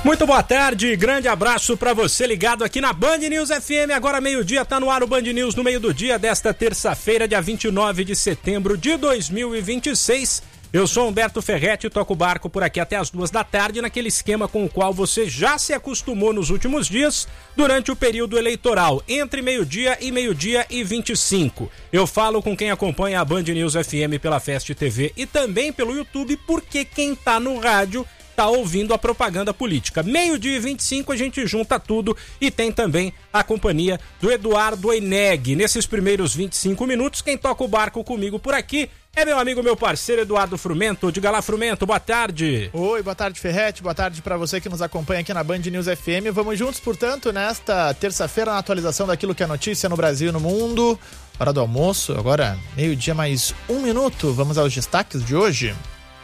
Muito boa tarde, grande abraço para você ligado aqui na Band News FM. Agora meio-dia, tá no ar o Band News no meio do dia desta terça-feira, dia 29 de setembro de 2026. Eu sou Humberto Ferretti e toco o barco por aqui até as 2h, naquele esquema com o qual você já se acostumou nos últimos dias, durante o período eleitoral, entre meio-dia e 25. Eu falo com quem acompanha a Band News FM pela Fest TV e também pelo YouTube, porque quem tá no rádio tá ouvindo a propaganda política. Meio-dia e 25 a gente junta tudo e tem também a companhia do Eduardo Oineg. Nesses primeiros 25 minutos, quem toca o barco comigo por aqui é meu amigo, meu parceiro Eduardo Frumento. Diga lá, Frumento, boa tarde. Oi, boa tarde, Ferretti, boa tarde para você que nos acompanha aqui na Band News FM. Vamos juntos, portanto, nesta terça-feira na atualização daquilo que é notícia no Brasil e no mundo. Hora do almoço, agora meio-dia mais 1 minuto. Vamos aos destaques de hoje.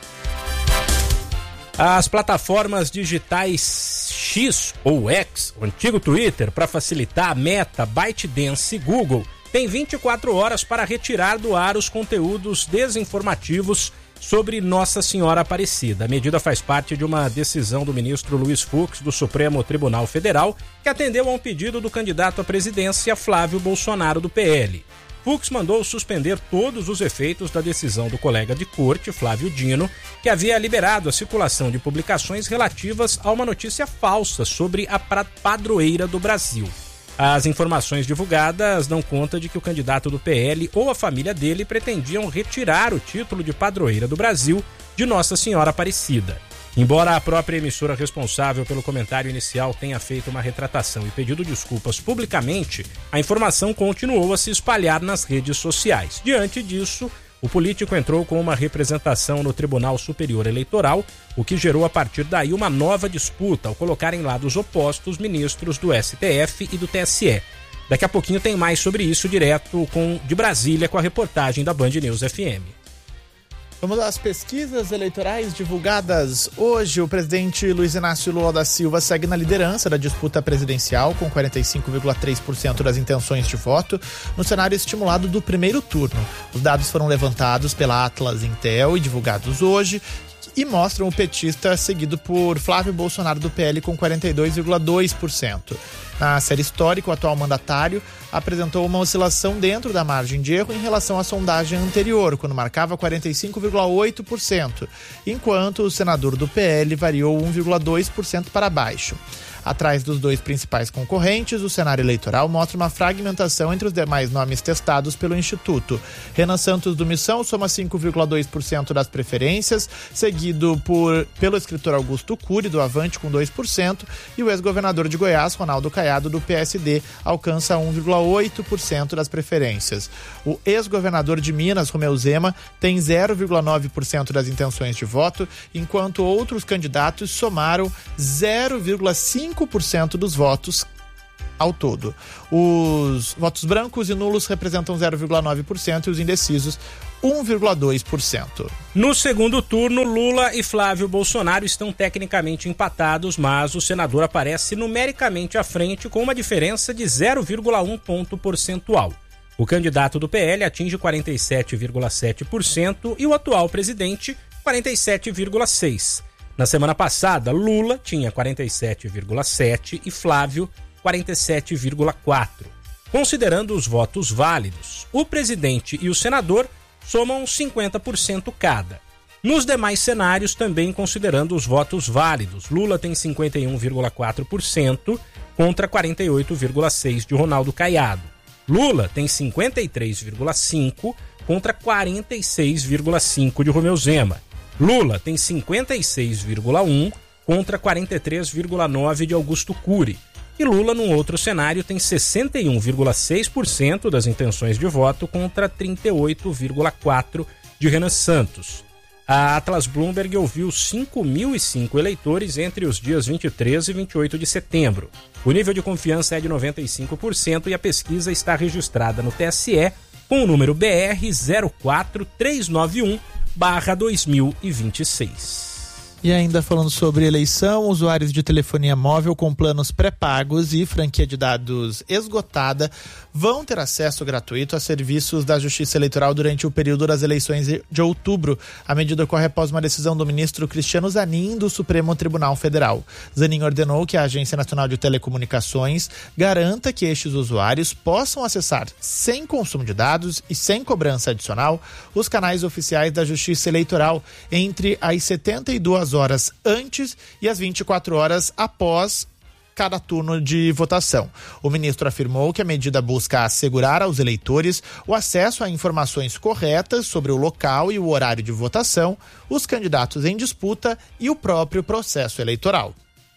As plataformas digitais X ou X, o antigo Twitter, para facilitar a Meta, ByteDance e Google, tem 24 horas para retirar do ar os conteúdos desinformativos sobre Nossa Senhora Aparecida. A medida faz parte de uma decisão do ministro Luiz Fux do Supremo Tribunal Federal, que atendeu a um pedido do candidato à presidência Flávio Bolsonaro do PL. Fux mandou suspender todos os efeitos da decisão do colega de corte, Flávio Dino, que havia liberado a circulação de publicações relativas a uma notícia falsa sobre a padroeira do Brasil. As informações divulgadas dão conta de que o candidato do PL ou a família dele pretendiam retirar o título de padroeira do Brasil de Nossa Senhora Aparecida. Embora a própria emissora responsável pelo comentário inicial tenha feito uma retratação e pedido desculpas publicamente, a informação continuou a se espalhar nas redes sociais. Diante disso, o político entrou com uma representação no Tribunal Superior Eleitoral, o que gerou a partir daí uma nova disputa ao colocar em lados opostos ministros do STF e do TSE. Daqui a pouquinho tem mais sobre isso direto de Brasília com a reportagem da Band News FM. Vamos às pesquisas eleitorais divulgadas hoje. O presidente Luiz Inácio Lula da Silva segue na liderança da disputa presidencial, com 45,3% das intenções de voto, no cenário estimulado do primeiro turno. Os dados foram levantados pela Atlas Intel e divulgados hoje, e mostram o petista seguido por Flávio Bolsonaro do PL com 42,2%. Na série histórica, o atual mandatário apresentou uma oscilação dentro da margem de erro em relação à sondagem anterior, quando marcava 45,8%, enquanto o senador do PL variou 1,2% para baixo. Atrás dos dois principais concorrentes, o cenário eleitoral mostra uma fragmentação entre os demais nomes testados pelo Instituto. Renan Santos do Missão soma 5,2% das preferências, seguido pelo escritor Augusto Cury, do Avante, com 2%, e o ex-governador de Goiás, Ronaldo Caiado, do PSD, alcança 1,8% das preferências. O ex-governador de Minas, Romeu Zema, tem 0,9% das intenções de voto, enquanto outros candidatos somaram 0,5% dos votos ao todo. Os votos brancos e nulos representam 0,9% e os indecisos 1,2%. No segundo turno, Lula e Flávio Bolsonaro estão tecnicamente empatados, mas o senador aparece numericamente à frente com uma diferença de 0,1 ponto percentual. O candidato do PL atinge 47,7% e o atual presidente 47,6%. Na semana passada, Lula tinha 47,7% e Flávio 47,4%. Considerando os votos válidos, o presidente e o senador somam 50% cada. Nos demais cenários, também considerando os votos válidos, Lula tem 51,4% contra 48,6% de Ronaldo Caiado. Lula tem 53,5% contra 46,5% de Romeu Zema. Lula tem 56,1% contra 43,9% de Augusto Cury. E Lula, num outro cenário, tem 61,6% das intenções de voto contra 38,4% de Renan Santos. A Atlas Bloomberg ouviu 5.005 eleitores entre os dias 23 e 28 de setembro. O nível de confiança é de 95% e a pesquisa está registrada no TSE com o número BR 04391/2026. E ainda falando sobre eleição, usuários de telefonia móvel com planos pré-pagos e franquia de dados esgotada vão ter acesso gratuito a serviços da Justiça Eleitoral durante o período das eleições de outubro. A medida ocorre após uma decisão do ministro Cristiano Zanin do Supremo Tribunal Federal. Zanin ordenou que a Agência Nacional de Telecomunicações garanta que estes usuários possam acessar, sem consumo de dados e sem cobrança adicional, os canais oficiais da Justiça Eleitoral entre as 72 horas antes e as 24 horas após cada turno de votação. O ministro afirmou que a medida busca assegurar aos eleitores o acesso a informações corretas sobre o local e o horário de votação, os candidatos em disputa e o próprio processo eleitoral.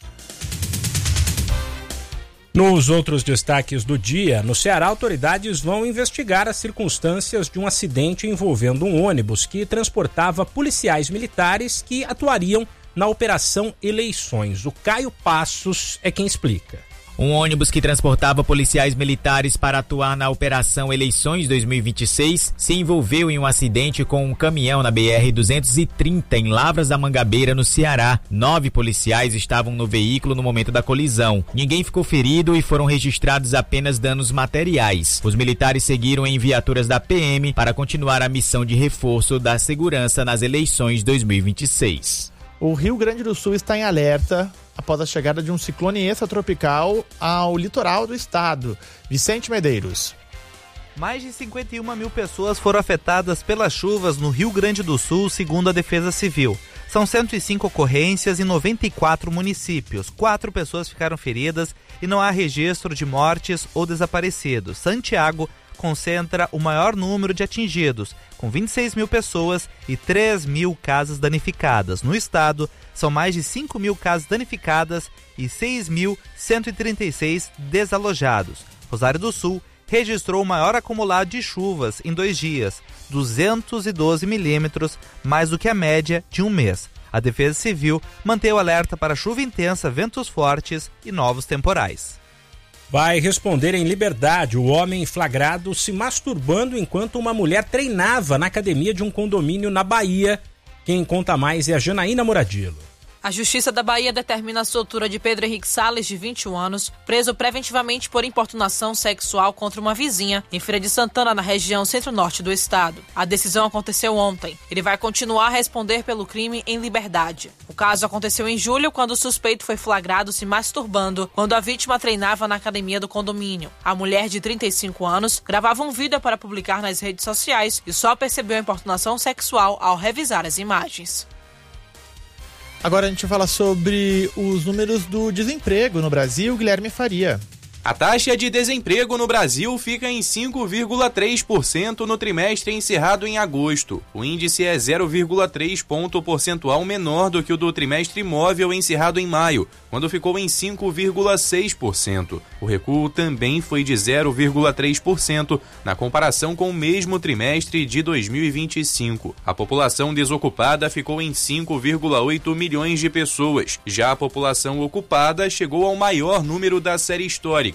Nos outros destaques do dia, no Ceará, autoridades vão investigar as circunstâncias de um acidente envolvendo um ônibus que transportava policiais militares que atuariam na Operação Eleições. O Caio Passos é quem explica. Um ônibus que transportava policiais militares para atuar na Operação Eleições 2026 se envolveu em um acidente com um caminhão na BR-230 em Lavras da Mangabeira, no Ceará. 9 policiais estavam no veículo no momento da colisão. Ninguém ficou ferido e foram registrados apenas danos materiais. Os militares seguiram em viaturas da PM para continuar a missão de reforço da segurança nas eleições 2026. O Rio Grande do Sul está em alerta após a chegada de um ciclone extratropical ao litoral do estado. Vicente Medeiros. Mais de 51 mil pessoas foram afetadas pelas chuvas no Rio Grande do Sul, segundo a Defesa Civil. São 105 ocorrências em 94 municípios. 4 pessoas ficaram feridas e não há registro de mortes ou desaparecidos. Santiago concentra o maior número de atingidos, com 26 mil pessoas e 3 mil casas danificadas. No estado, são mais de 5 mil casas danificadas e 6.136 desalojados. Rosário do Sul registrou o maior acumulado de chuvas em 2 dias, 212 milímetros, mais do que a média de um mês. A Defesa Civil manteve o alerta para chuva intensa, ventos fortes e novos temporais. Vai responder em liberdade o homem flagrado se masturbando enquanto uma mulher treinava na academia de um condomínio na Bahia. Quem conta mais é a Janaína Moradilo. A Justiça da Bahia determina a soltura de Pedro Henrique Salles, de 21 anos, preso preventivamente por importunação sexual contra uma vizinha em Feira de Santana, na região centro-norte do estado. A decisão aconteceu ontem. Ele vai continuar a responder pelo crime em liberdade. O caso aconteceu em julho, quando o suspeito foi flagrado se masturbando quando a vítima treinava na academia do condomínio. A mulher, de 35 anos, gravava um vídeo para publicar nas redes sociais e só percebeu a importunação sexual ao revisar as imagens. Agora a gente fala sobre os números do desemprego no Brasil. Guilherme Faria. A taxa de desemprego no Brasil fica em 5,3% no trimestre encerrado em agosto. O índice é 0,3 ponto percentual menor do que o do trimestre imóvel encerrado em maio, quando ficou em 5,6%. O recuo também foi de 0,3% na comparação com o mesmo trimestre de 2025. A população desocupada ficou em 5,8 milhões de pessoas. Já a população ocupada chegou ao maior número da série histórica,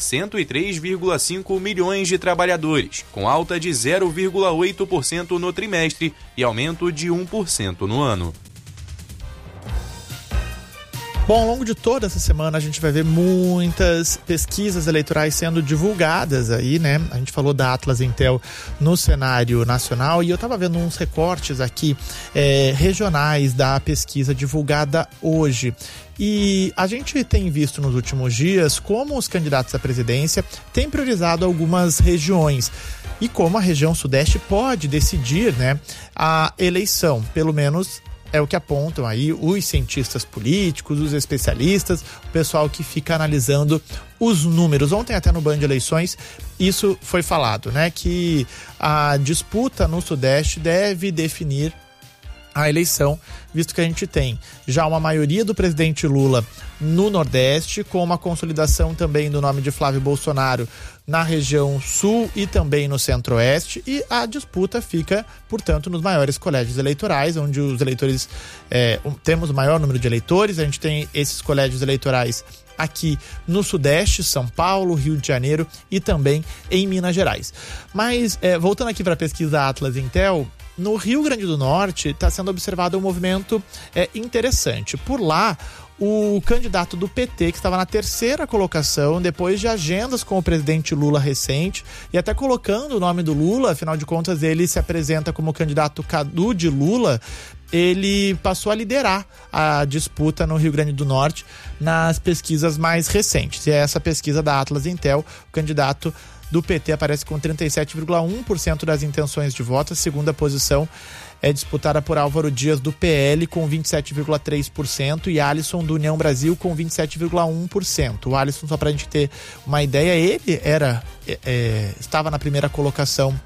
103,5 milhões de trabalhadores, com alta de 0,8% no trimestre e aumento de 1% no ano. Bom, ao longo de toda essa semana a gente vai ver muitas pesquisas eleitorais sendo divulgadas aí, né? A gente falou da Atlas Intel no cenário nacional e eu tava vendo uns recortes aqui regionais da pesquisa divulgada hoje. E a gente tem visto nos últimos dias como os candidatos à presidência têm priorizado algumas regiões e como a região sudeste pode decidir, né, a eleição, pelo menos é o que apontam aí os cientistas políticos, os especialistas, o pessoal que fica analisando os números. Ontem até no Band de Eleições isso foi falado, né, que a disputa no Sudeste deve definir a eleição, visto que a gente tem já uma maioria do presidente Lula no Nordeste, com uma consolidação também do nome de Flávio Bolsonaro na região Sul e também no Centro-Oeste, e a disputa fica, portanto, nos maiores colégios eleitorais, onde os eleitores, temos o maior número de eleitores. A gente tem esses colégios eleitorais aqui no Sudeste, São Paulo, Rio de Janeiro e também em Minas Gerais. Mas, voltando aqui para a pesquisa Atlas Intel, no Rio Grande do Norte está sendo observado um movimento interessante. Por lá, o candidato do PT, que estava na terceira colocação, depois de agendas com o presidente Lula recente, e até colocando o nome do Lula, afinal de contas ele se apresenta como candidato Cadu de Lula, ele passou a liderar a disputa no Rio Grande do Norte nas pesquisas mais recentes. E essa pesquisa da Atlas Intel, o candidato do PT aparece com 37,1% das intenções de voto. A segunda posição é disputada por Álvaro Dias do PL com 27,3% e Alisson do União Brasil com 27,1%. O Alisson, só para a gente ter uma ideia, ele estava na primeira colocação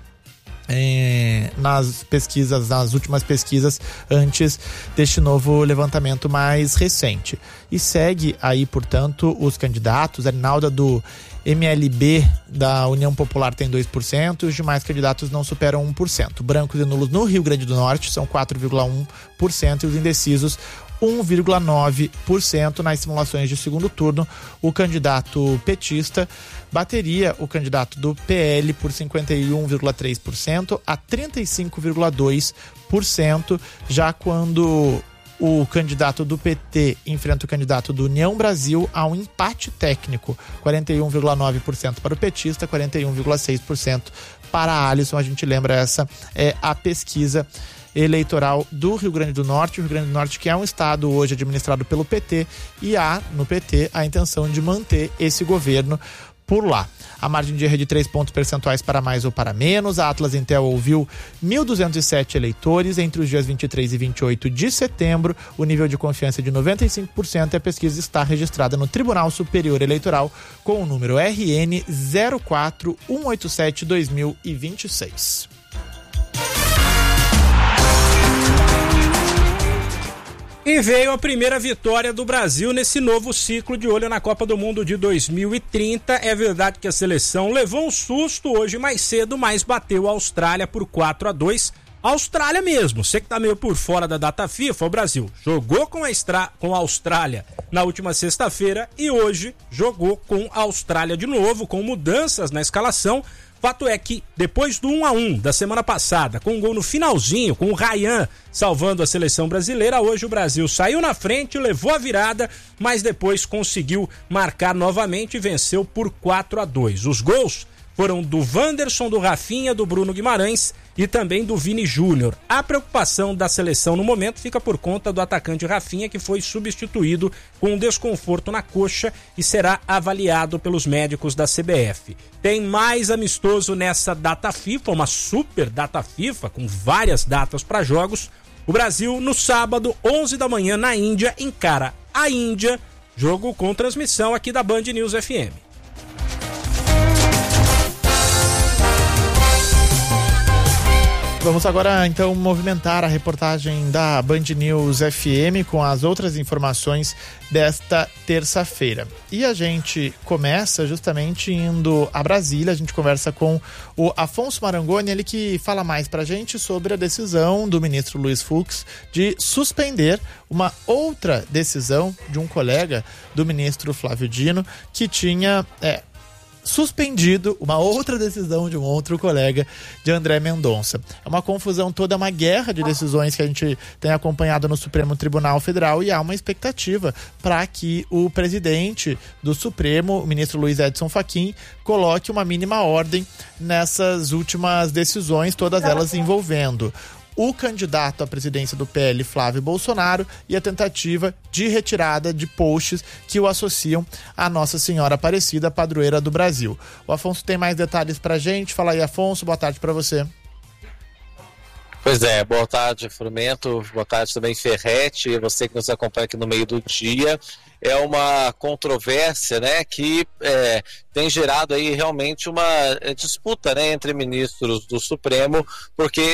nas últimas pesquisas antes deste novo levantamento mais recente. E segue aí, portanto, os candidatos. A Arinalda do MLB da União Popular tem 2%, os demais candidatos não superam 1%. Brancos e nulos no Rio Grande do Norte são 4,1% e os indecisos 1,9%. Nas simulações de segundo turno, o candidato petista bateria o candidato do PL por 51,3% a 35,2%, já quando o candidato do PT enfrenta o candidato do União Brasil a um empate técnico, 41,9% para o petista, 41,6% para a Alisson. A gente lembra, essa é a pesquisa eleitoral do Rio Grande do Norte. O Rio Grande do Norte, que é um estado hoje administrado pelo PT, e há no PT a intenção de manter esse governo por lá. A margem de erro é de 3 pontos percentuais para mais ou para menos. A Atlas Intel ouviu 1.207 eleitores entre os dias 23 e 28 de setembro. O nível de confiança é de 95% e a pesquisa está registrada no Tribunal Superior Eleitoral com o número RN 04187-2026. E veio a primeira vitória do Brasil nesse novo ciclo de olho na Copa do Mundo de 2030. É verdade que a seleção levou um susto hoje mais cedo, mas bateu a Austrália por 4-2. Austrália mesmo, você que tá meio por fora da data FIFA, o Brasil jogou com a Austrália na última sexta-feira e hoje jogou com a Austrália de novo, com mudanças na escalação. Fato é que, depois do 1-1 da semana passada, com um gol no finalzinho, com o Ryan salvando a seleção brasileira, hoje o Brasil saiu na frente, levou a virada, mas depois conseguiu marcar novamente e venceu por 4-2. Os gols foram do Wanderson, do Rafinha, do Bruno Guimarães e também do Vini Júnior. A preocupação da seleção no momento fica por conta do atacante Rafinha, que foi substituído com um desconforto na coxa e será avaliado pelos médicos da CBF. Tem mais amistoso nessa data FIFA, uma super data FIFA, com várias datas para jogos. O Brasil, no sábado, 11 da manhã, na Índia, encara a Índia, jogo com transmissão aqui da Band News FM. Vamos agora, então, movimentar a reportagem da Band News FM com as outras informações desta terça-feira. E a gente começa justamente indo a Brasília. A gente conversa com o Afonso Marangoni, ele que fala mais pra gente sobre a decisão do ministro Luiz Fux de suspender uma outra decisão de um colega do ministro Flávio Dino, que tinha suspendido uma outra decisão de um outro colega de André Mendonça. É uma confusão toda, uma guerra de decisões que a gente tem acompanhado no Supremo Tribunal Federal, e há uma expectativa para que o presidente do Supremo, o ministro Luiz Edson Fachin, coloque uma mínima ordem nessas últimas decisões, todas elas envolvendo o candidato à presidência do PL, Flávio Bolsonaro, e a tentativa de retirada de posts que o associam à Nossa Senhora Aparecida, padroeira do Brasil. O Afonso tem mais detalhes pra gente. Fala aí, Afonso, boa tarde pra você. Pois é, boa tarde, Frumento, boa tarde também, Ferretti, você que nos acompanha aqui no meio do dia. É uma controvérsia, né, que tem gerado aí realmente uma disputa, né, entre ministros do Supremo, porque...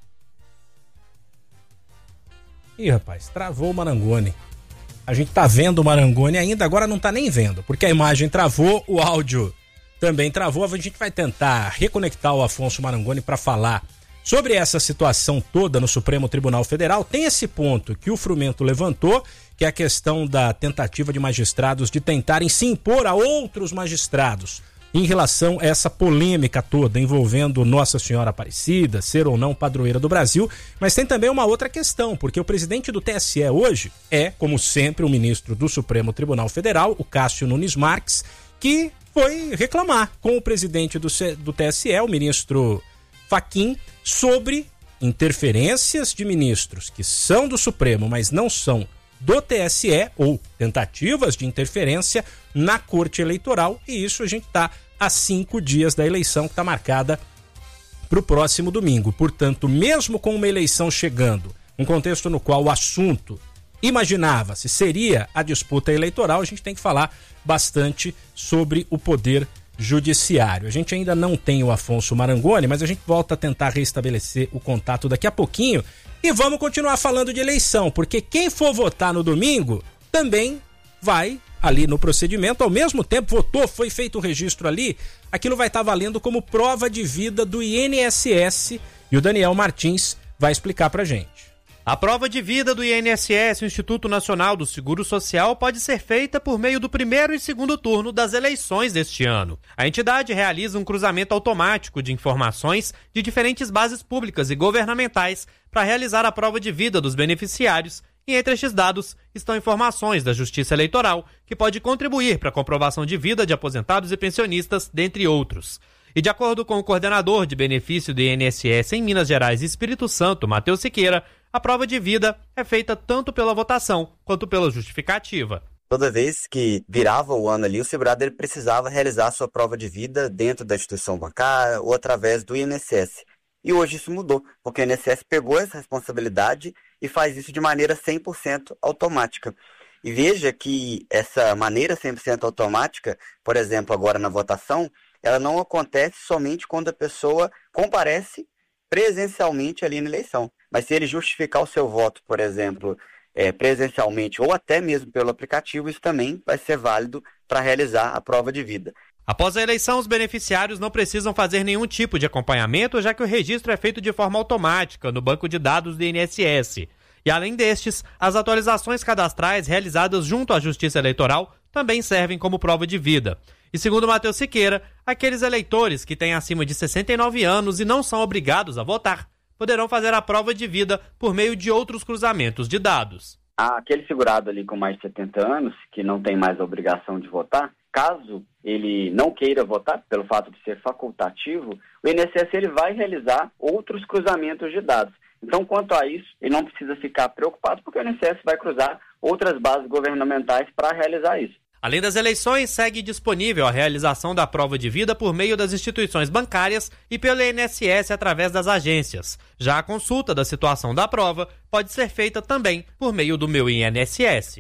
Ih, rapaz, travou o Marangoni. A gente tá vendo o Marangoni ainda, agora não tá nem vendo, porque a imagem travou, o áudio também travou. A gente vai tentar reconectar o Afonso Marangoni para falar sobre essa situação toda no Supremo Tribunal Federal. Tem esse ponto que o Frumento levantou, que é a questão da tentativa de magistrados de tentarem se impor a outros magistrados em relação a essa polêmica toda envolvendo Nossa Senhora Aparecida, ser ou não padroeira do Brasil, mas tem também uma outra questão, porque o presidente do TSE hoje é, como sempre, o ministro do Supremo Tribunal Federal, o Cássio Nunes Marques, que foi reclamar com o presidente do TSE, o ministro Fachin, sobre interferências de ministros que são do Supremo, mas não são do TSE, ou tentativas de interferência na Corte Eleitoral, e isso a gente está a 5 dias da eleição que está marcada para o próximo domingo. Portanto, mesmo com uma eleição chegando, um contexto no qual o assunto imaginava-se seria a disputa eleitoral, a gente tem que falar bastante sobre o poder judiciário. A gente ainda não tem o Afonso Marangoni, mas a gente volta a tentar restabelecer o contato daqui a pouquinho e vamos continuar falando de eleição, porque quem for votar no domingo também vai ali no procedimento, ao mesmo tempo votou, foi feito o registro ali, aquilo vai estar valendo como prova de vida do INSS e o Daniel Martins vai explicar pra gente. A prova de vida do INSS, o Instituto Nacional do Seguro Social, pode ser feita por meio do primeiro e segundo turno das eleições deste ano. A entidade realiza um cruzamento automático de informações de diferentes bases públicas e governamentais para realizar a prova de vida dos beneficiários, e entre estes dados estão informações da Justiça Eleitoral, que pode contribuir para a comprovação de vida de aposentados e pensionistas, dentre outros. E de acordo com o coordenador de benefício do INSS em Minas Gerais e Espírito Santo, Matheus Siqueira, a prova de vida é feita tanto pela votação quanto pela justificativa. Toda vez que virava o ano ali, o segurado ele precisava realizar a sua prova de vida dentro da instituição bancária ou através do INSS. E hoje isso mudou, porque o INSS pegou essa responsabilidade e faz isso de maneira 100% automática. E veja que essa maneira 100% automática, por exemplo, agora na votação, ela não acontece somente quando a pessoa comparece presencialmente ali na eleição. Mas se ele justificar o seu voto, por exemplo, presencialmente ou até mesmo pelo aplicativo, isso também vai ser válido para realizar a prova de vida. Após a eleição, os beneficiários não precisam fazer nenhum tipo de acompanhamento, já que o registro é feito de forma automática no banco de dados do INSS. E além destes, as atualizações cadastrais realizadas junto à Justiça Eleitoral também servem como prova de vida. E segundo Matheus Siqueira, aqueles eleitores que têm acima de 69 anos e não são obrigados a votar, poderão fazer a prova de vida por meio de outros cruzamentos de dados. Aquele segurado ali com mais de 70 anos, que não tem mais a obrigação de votar, caso ele não queira votar, pelo fato de ser facultativo, o INSS ele vai realizar outros cruzamentos de dados. Então, quanto a isso, ele não precisa ficar preocupado, porque o INSS vai cruzar outras bases governamentais para realizar isso. Além das eleições, segue disponível a realização da prova de vida por meio das instituições bancárias e pelo INSS através das agências. Já a consulta da situação da prova pode ser feita também por meio do Meu INSS.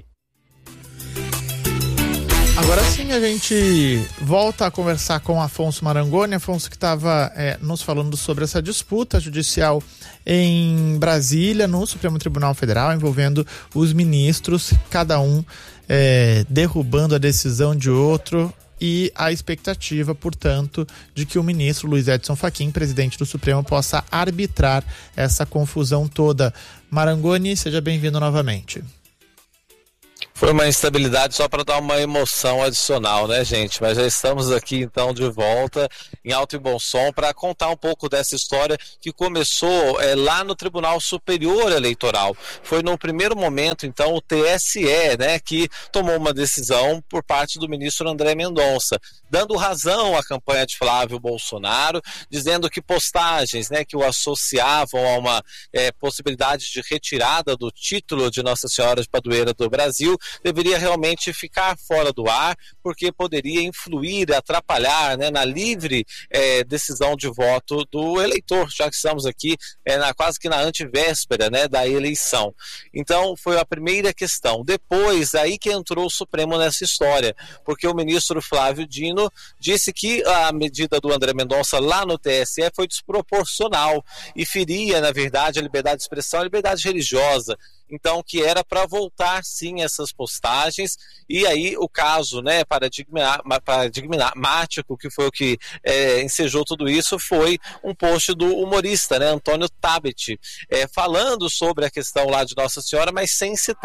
Agora sim a gente volta a conversar com Afonso Marangoni. Afonso, que estava nos falando sobre essa disputa judicial em Brasília, no Supremo Tribunal Federal, envolvendo os ministros, cada um derrubando a decisão de outro, e a expectativa, portanto, de que o ministro Luiz Edson Fachin, presidente do Supremo, possa arbitrar essa confusão toda. Marangoni, seja bem-vindo novamente. Foi uma instabilidade só para dar uma emoção adicional, né, gente? Mas já estamos aqui, então, de volta, em alto e bom som, para contar um pouco dessa história que começou lá no Tribunal Superior Eleitoral. Foi no primeiro momento, então, o TSE, né, que tomou uma decisão por parte do ministro André Mendonça, dando razão à campanha de Flávio Bolsonaro, dizendo que postagens, né, que o associavam a uma possibilidade de retirada do título de Nossa Senhora de Padroeira do Brasil deveria realmente ficar fora do ar, porque poderia influir, atrapalhar, né, na livre decisão de voto do eleitor, já que estamos aqui quase que na antivéspera, né, da eleição. Então foi a primeira questão. Depois, aí que entrou o Supremo nessa história, porque o ministro Flávio Dino disse que a medida do André Mendonça lá no TSE foi desproporcional e feria, na verdade, a liberdade de expressão e a liberdade religiosa. Então, que era para voltar, sim, essas postagens, e aí o caso, né, paradigmático, que foi o que ensejou tudo isso, foi um post do humorista, né, Antônio Tabet, falando sobre a questão lá de Nossa Senhora, mas sem citar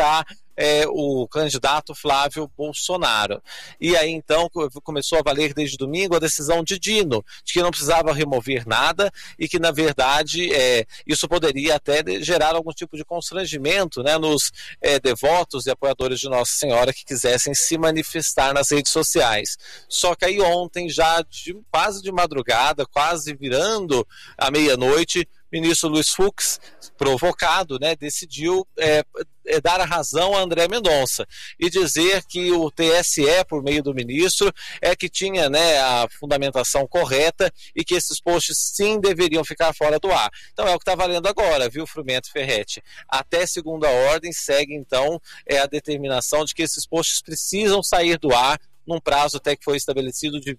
o candidato Flávio Bolsonaro. E aí, então, começou a valer desde domingo a decisão de Dino, de que não precisava remover nada e que, na verdade, isso poderia até gerar algum tipo de constrangimento, né, nos devotos e apoiadores de Nossa Senhora que quisessem se manifestar nas redes sociais. Só que aí ontem, já quase de madrugada, quase virando a meia-noite, o ministro Luiz Fux, provocado, né, decidiu dar a razão a André Mendonça e dizer que o TSE, por meio do ministro, que tinha, né, a fundamentação correta e que esses posts sim deveriam ficar fora do ar. Então é o que está valendo agora, viu, Frumento Ferretti? Até segunda ordem segue então a determinação de que esses posts precisam sair do ar num prazo até que foi estabelecido de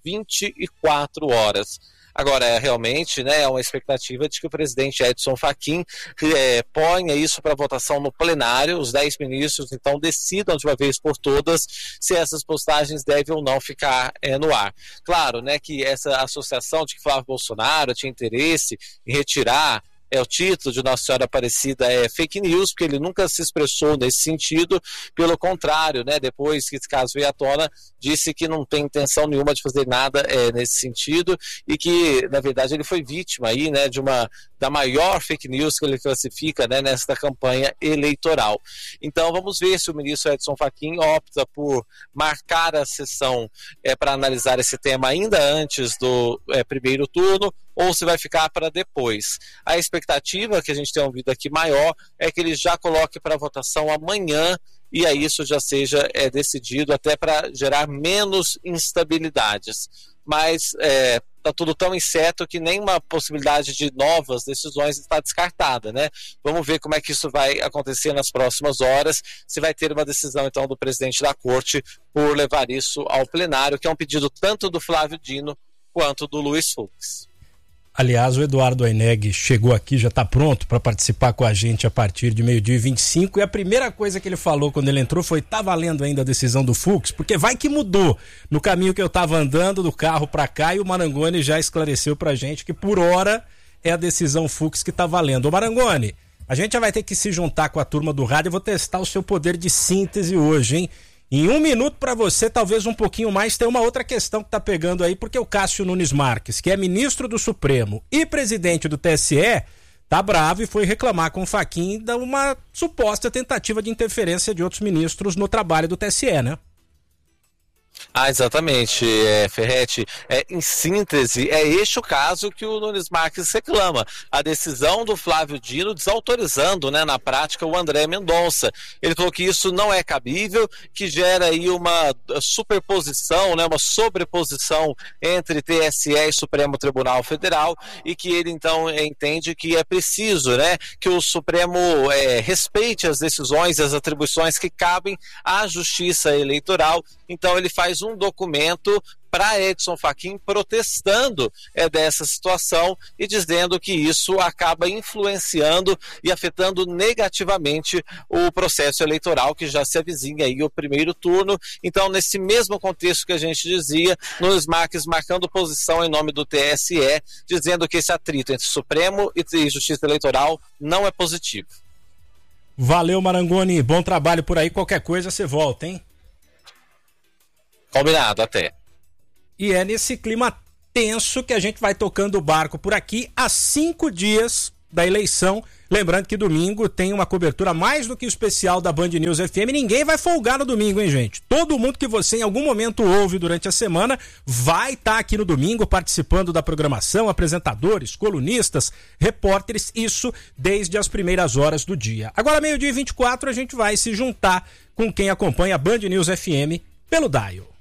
24 horas. Agora, realmente, né, é uma expectativa de que o presidente Edson Fachin ponha isso para votação no plenário, os 10 ministros, então, decidam de uma vez por todas se essas postagens devem ou não ficar no ar. Claro, né, que essa associação de que Flávio Bolsonaro tinha interesse em retirar o título de Nossa Senhora Aparecida é fake news, porque ele nunca se expressou nesse sentido, pelo contrário, né, depois que esse caso veio à tona, disse que não tem intenção nenhuma de fazer nada nesse sentido e que, na verdade, ele foi vítima aí, né, da maior fake news que ele classifica, né, nesta campanha eleitoral. Então vamos ver se o ministro Edson Fachin opta por marcar a sessão para analisar esse tema ainda antes do primeiro turno, ou se vai ficar para depois. A expectativa que a gente tem ouvido aqui maior é que ele já coloque para votação amanhã e aí isso já seja decidido, até para gerar menos instabilidades. Mas está tudo tão incerto que nenhuma possibilidade de novas decisões está descartada, né? Vamos ver como é que isso vai acontecer nas próximas horas, se vai ter uma decisão então do presidente da corte por levar isso ao plenário, que é um pedido tanto do Flávio Dino quanto do Luiz Fux. Aliás, o Eduardo Aineg chegou aqui, já está pronto para participar com a gente a partir de 12h25, e a primeira coisa que ele falou quando ele entrou foi: tá valendo ainda a decisão do Fux? Porque vai que mudou no caminho que eu estava andando do carro para cá, e o Marangoni já esclareceu para a gente que por hora é a decisão Fux que está valendo. Ô Marangoni, a gente já vai ter que se juntar com a turma do rádio, eu vou testar o seu poder de síntese hoje, hein? Em 1 minuto para você, talvez um pouquinho mais, tem uma outra questão que está pegando aí, porque o Cássio Nunes Marques, que é ministro do Supremo e presidente do TSE, tá bravo e foi reclamar com o Fachin de uma suposta tentativa de interferência de outros ministros no trabalho do TSE, né? Exatamente, Ferretti. Em síntese, este o caso que o Nunes Marques reclama. A decisão do Flávio Dino desautorizando, né, na prática, o André Mendonça. Ele falou que isso não é cabível, que gera aí uma superposição, né, uma sobreposição entre TSE e Supremo Tribunal Federal, e que ele, então, entende que é preciso, né, que o Supremo respeite as decisões e as atribuições que cabem à Justiça Eleitoral. Então ele faz um documento para Edson Fachin protestando dessa situação e dizendo que isso acaba influenciando e afetando negativamente o processo eleitoral, que já se avizinha aí o primeiro turno. Então, nesse mesmo contexto que a gente dizia, Nunes Marques marcando posição em nome do TSE, dizendo que esse atrito entre Supremo e Justiça Eleitoral não é positivo. Valeu, Marangoni, bom trabalho por aí, qualquer coisa você volta, hein? Combinado, até. E é nesse clima tenso que a gente vai tocando o barco por aqui há 5 dias da eleição. Lembrando que domingo tem uma cobertura mais do que especial da Band News FM. Ninguém vai folgar no domingo, hein, gente? Todo mundo que você em algum momento ouve durante a semana vai estar aqui no domingo participando da programação, apresentadores, colunistas, repórteres, isso desde as primeiras horas do dia. Agora, 12h24, a gente vai se juntar com quem acompanha a Band News FM pelo Dial.